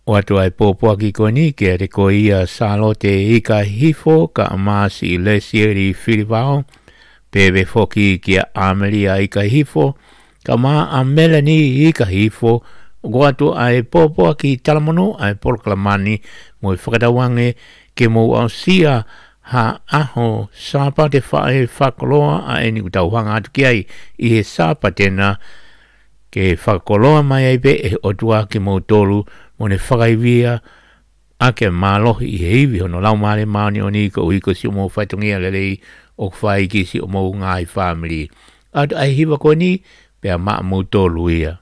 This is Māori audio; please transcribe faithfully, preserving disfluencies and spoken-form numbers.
Watu ai popo ki koni ke te ko ia salo te ika hifo ka amasi lesieri filivao pewe foki ki a Amelia ika hifo ka ma a Melanie ika hifo watu ai popo ki talamono ai polklamani mo whakatawange ke mo au sia ha aho sapa te whae whakoloa a eni utauhanga atu ki ai i he sapa tena ke whakoloa mai ai pe e otua ki mo tolu mo ne whakaivia a ke mālohi i heivi hono lau maare maoni o ni ko uiko si o mo whaitongia lelei o whai ki si o mo ngai family. Atu ai hiwa ko ni pe a maa mo tolu ia.